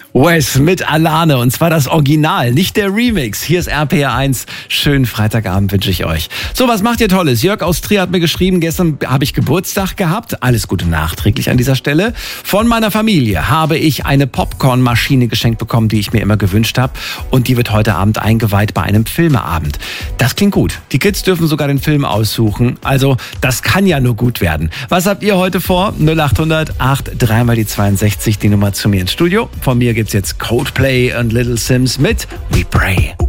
Wes mit Alane, und zwar das Original, nicht der Remix. Hier ist RPR 1. Schönen Freitagabend wünsche ich euch. So, was macht ihr Tolles? Jörg aus Trier hat mir geschrieben, gestern habe ich Geburtstag gehabt. Alles Gute nachträglich an dieser Stelle. Von meiner Familie habe ich eine Popcornmaschine geschenkt bekommen, die ich mir immer gewünscht habe. Und die wird heute Abend eingeweiht bei einem Filmeabend. Das klingt gut. Die Kids dürfen sogar den Film aussuchen. Also, das kann ja nur gut werden. Was habt ihr heute vor? 0800 83 mal die 62, die Nummer zu mir ins Studio. Von mir gibt's jetzt Coldplay und Little Sims mit We Pray.